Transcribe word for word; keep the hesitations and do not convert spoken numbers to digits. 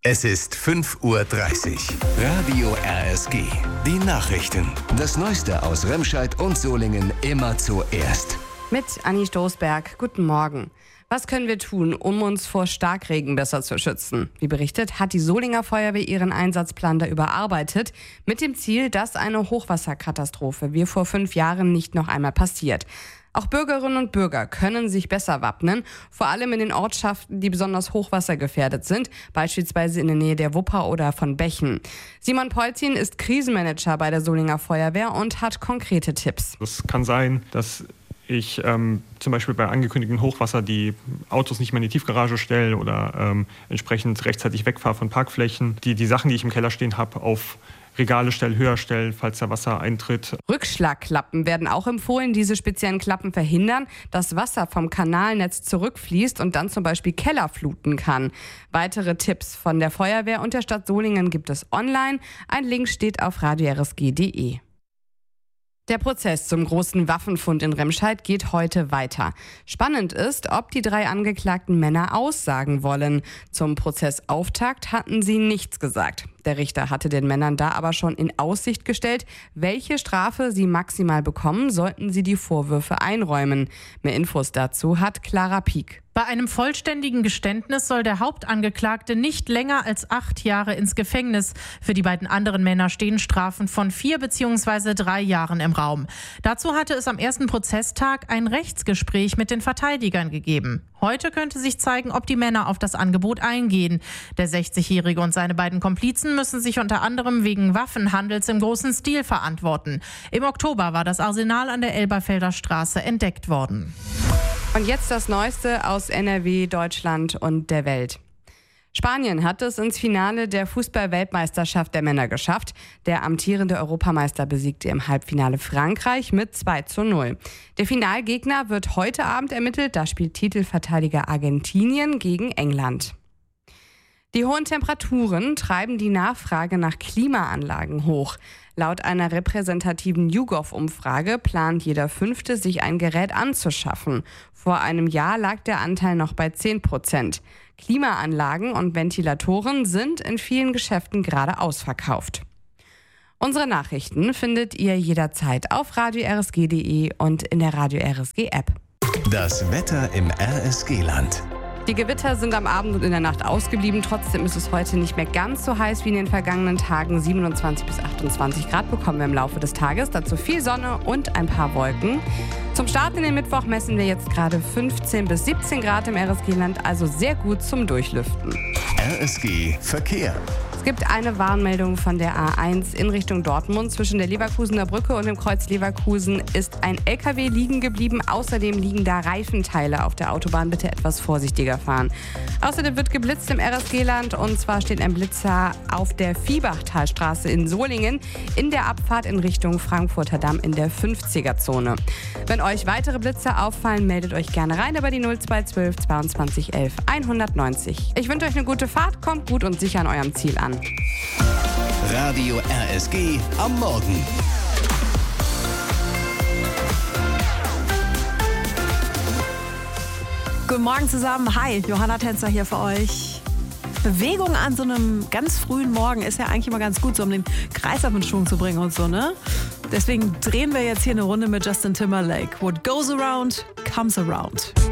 Es ist fünf Uhr dreißig. Radio R S G. Die Nachrichten. Das Neueste aus Remscheid und Solingen immer zuerst. Mit Anni Stoßberg. Guten Morgen. Was können wir tun, um uns vor Starkregen besser zu schützen? Wie berichtet, hat die Solinger Feuerwehr ihren Einsatzplan da überarbeitet, mit dem Ziel, dass eine Hochwasserkatastrophe wie vor fünf Jahren nicht noch einmal passiert. Auch Bürgerinnen und Bürger können sich besser wappnen, vor allem in den Ortschaften, die besonders hochwassergefährdet sind, beispielsweise in der Nähe der Wupper oder von Bächen. Simon Polzin ist Krisenmanager bei der Solinger Feuerwehr und hat konkrete Tipps. Es kann sein, dass ich ähm, zum Beispiel bei angekündigten Hochwasser die Autos nicht mehr in die Tiefgarage stelle oder ähm, entsprechend rechtzeitig wegfahre von Parkflächen. Die, die Sachen, die ich im Keller stehen habe, auf Regale stelle, höher stelle, falls da Wasser eintritt. Rückschlagklappen werden auch empfohlen. Diese speziellen Klappen verhindern, dass Wasser vom Kanalnetz zurückfließt und dann zum Beispiel Keller fluten kann. Weitere Tipps von der Feuerwehr und der Stadt Solingen gibt es online. Ein Link steht auf radio r s g punkt d e. Der Prozess zum großen Waffenfund in Remscheid geht heute weiter. Spannend ist, ob die drei angeklagten Männer aussagen wollen. Zum Prozessauftakt hatten sie nichts gesagt. Der Richter hatte den Männern da aber schon in Aussicht gestellt, welche Strafe sie maximal bekommen, sollten sie die Vorwürfe einräumen. Mehr Infos dazu hat Clara Pieck. Bei einem vollständigen Geständnis soll der Hauptangeklagte nicht länger als acht Jahre ins Gefängnis. Für die beiden anderen Männer stehen Strafen von vier bzw. drei Jahren im Raum. Dazu hatte es am ersten Prozesstag ein Rechtsgespräch mit den Verteidigern gegeben. Heute könnte sich zeigen, ob die Männer auf das Angebot eingehen. Der sechzigjährige und seine beiden Komplizen müssen sich unter anderem wegen Waffenhandels im großen Stil verantworten. Im Oktober war das Arsenal an der Elberfelder Straße entdeckt worden. Und jetzt das Neueste aus N R W, Deutschland und der Welt. Spanien hat es ins Finale der Fußball-Weltmeisterschaft der Männer geschafft. Der amtierende Europameister besiegte im Halbfinale Frankreich mit zwei zu null. Der Finalgegner wird heute Abend ermittelt. Da spielt Titelverteidiger Argentinien gegen England. Die hohen Temperaturen treiben die Nachfrage nach Klimaanlagen hoch. Laut einer repräsentativen YouGov-Umfrage plant jeder Fünfte, sich ein Gerät anzuschaffen. Vor einem Jahr lag der Anteil noch bei zehn Prozent. Klimaanlagen und Ventilatoren sind in vielen Geschäften gerade ausverkauft. Unsere Nachrichten findet ihr jederzeit auf radio r s g punkt d e und in der Radio R S G App. Das Wetter im R S G-Land. Die Gewitter sind am Abend und in der Nacht ausgeblieben. Trotzdem ist es heute nicht mehr ganz so heiß wie in den vergangenen Tagen. siebenundzwanzig bis achtundzwanzig Grad bekommen wir im Laufe des Tages. Dazu viel Sonne und ein paar Wolken. Zum Start in den Mittwoch messen wir jetzt gerade fünfzehn bis siebzehn Grad im R S G-Land, also sehr gut zum Durchlüften. R S G Verkehr. Es gibt eine Warnmeldung von der A eins in Richtung Dortmund. Zwischen der Leverkusener Brücke und dem Kreuz Leverkusen ist ein L K W liegen geblieben. Außerdem liegen da Reifenteile auf der Autobahn. Bitte etwas vorsichtiger fahren. Außerdem wird geblitzt im R S G-Land. Und zwar steht ein Blitzer auf der Viehbachtalstraße in Solingen in der Abfahrt in Richtung Frankfurter Damm in der fünfziger-Zone. Wenn euch weitere Blitzer auffallen, meldet euch gerne rein über die null zwei zwölf zweiundzwanzig elf hundertneunzig. Ich wünsche euch eine gute Fahrt, kommt gut und sicher an eurem Ziel an. Radio R S G am Morgen. Guten Morgen zusammen. Hi, Johanna Tänzer hier für euch. Bewegung an so einem ganz frühen Morgen ist ja eigentlich immer ganz gut, so um den Kreislauf in Schwung zu bringen und so, ne? Deswegen drehen wir jetzt hier eine Runde mit Justin Timberlake. What goes around, comes around.